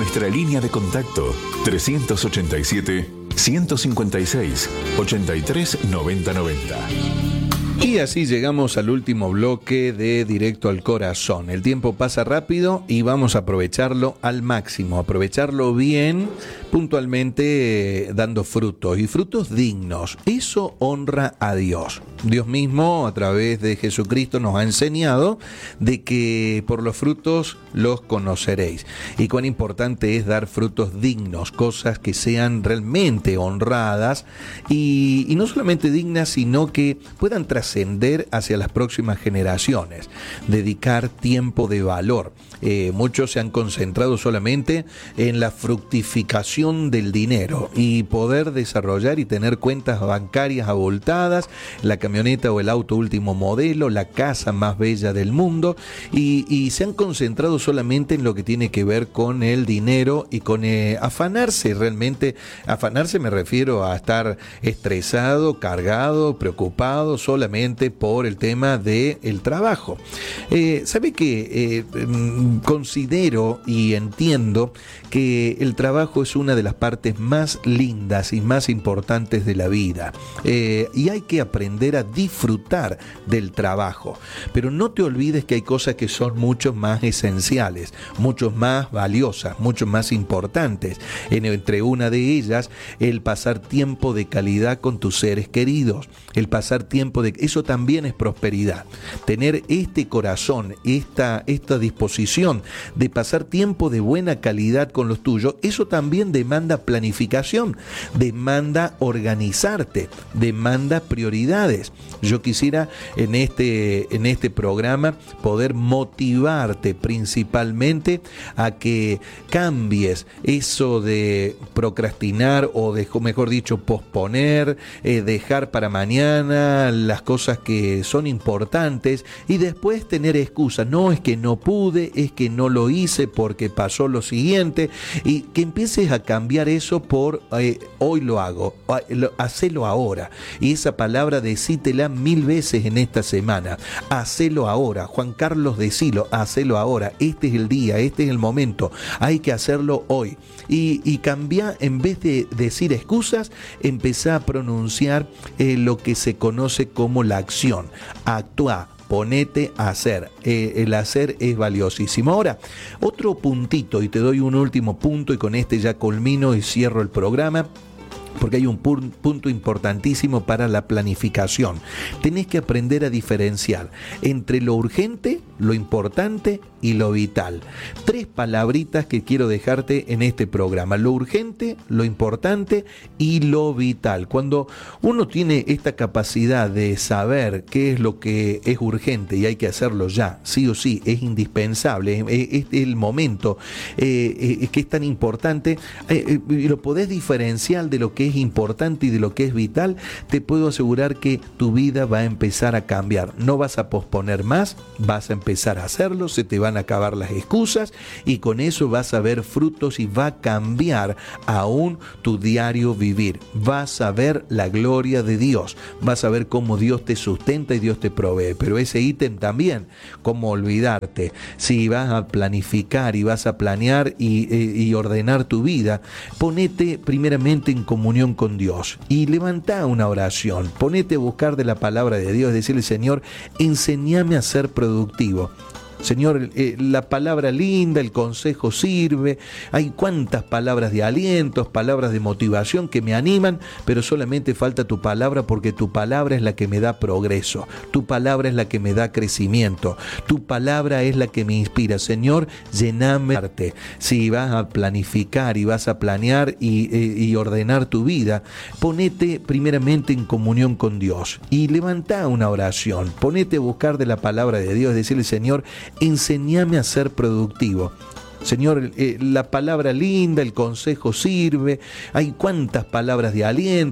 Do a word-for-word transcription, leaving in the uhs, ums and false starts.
nuestra línea de contacto trescientos ochenta y siete, ciento cincuenta y seis, ochenta y tres, noventa noventa. Y así llegamos al último bloque de Directo al Corazón. El tiempo pasa rápido y vamos a aprovecharlo al máximo, aprovecharlo bien, puntualmente eh, dando frutos y frutos dignos. Eso honra a Dios. Dios mismo, a través de Jesucristo, nos ha enseñado de que por los frutos los conoceréis. Y cuán importante es dar frutos dignos, cosas que sean realmente honradas y, y no solamente dignas, sino que puedan trascender hacia las próximas generaciones. Dedicar tiempo de valor. Eh, muchos se han concentrado solamente en la fructificación del dinero y poder desarrollar y tener cuentas bancarias abultadas, la camioneta o el auto último modelo, la casa más bella del mundo, y, y se han concentrado solamente en lo que tiene que ver con el dinero y con eh, afanarse realmente. Afanarse me refiero a estar estresado, cargado, preocupado solamente por el tema del trabajo. Eh, ¿Sabe qué? Eh, considero y entiendo que el trabajo es una de las partes más lindas y más importantes de la vida, eh, y hay que aprender a disfrutar del trabajo, pero no te olvides que hay cosas que son mucho más esenciales, mucho más valiosas, mucho más importantes. En, entre una de ellas, el pasar tiempo de calidad con tus seres queridos, el pasar tiempo de... Eso también es prosperidad. Tener este corazón, esta, esta disposición de pasar tiempo de buena calidad con los tuyos, eso también demanda planificación, demanda organizarte, demanda prioridades. Yo quisiera en este, en este programa poder motivarte principalmente a que cambies eso de procrastinar o de, mejor dicho, posponer, eh, dejar para mañana las cosas que son importantes y después tener excusas. No, es que no pude, es que no lo hice porque pasó lo siguiente, y que empieces a cambiar eso por eh, hoy lo hago, hacelo ahora. Y esa palabra decítela mil veces en esta semana. Hacelo ahora. Juan Carlos, decilo, hacelo ahora. Este es el día, este es el momento. Hay que hacerlo hoy. Y, y cambiar, en vez de decir excusas, empezá a pronunciar eh, lo que se conoce como la acción. Actúa. Ponete a hacer. Eh, el hacer es valiosísimo. Ahora, otro puntito, y te doy un último punto, y con este ya culmino y cierro el programa, porque hay un punto importantísimo para la planificación. Tenés que aprender a diferenciar entre lo urgente, lo importante y lo vital. Tres palabritas que quiero dejarte en este programa: lo urgente, lo importante y lo vital. Cuando uno tiene esta capacidad de saber qué es lo que es urgente y hay que hacerlo ya, sí o sí, es indispensable, es, es el momento eh, es que es tan importante, eh, eh, lo podés diferenciar de lo que es importante y de lo que es vital, te puedo asegurar que tu vida va a empezar a cambiar. No vas a posponer más, vas a empezar a hacerlo, se te van a acabar las excusas y con eso vas a ver frutos y va a cambiar aún tu diario vivir. Vas a ver la gloria de Dios, vas a ver cómo Dios te sustenta y Dios te provee. Pero ese ítem también, cómo olvidarte. Si vas a planificar y vas a planear y, y ordenar tu vida, ponete primeramente en comunión con Dios y levanta una oración. Ponete a buscar de la palabra de Dios, decirle: Señor, enséñame a ser productivo. Señor, eh, la palabra linda, el consejo sirve, hay cuantas palabras de alientos, palabras de motivación que me animan, pero solamente falta tu palabra, porque tu palabra es la que me da progreso, tu palabra es la que me da crecimiento, tu palabra es la que me inspira. Señor, llename. Si vas a planificar y vas a planear y, eh, y ordenar tu vida, ponete primeramente en comunión con Dios y levanta una oración, ponete a buscar de la palabra de Dios, decirle: Señor, enséñame a ser productivo. Señor, eh, la palabra linda, el consejo sirve, hay cuantas palabras de aliento,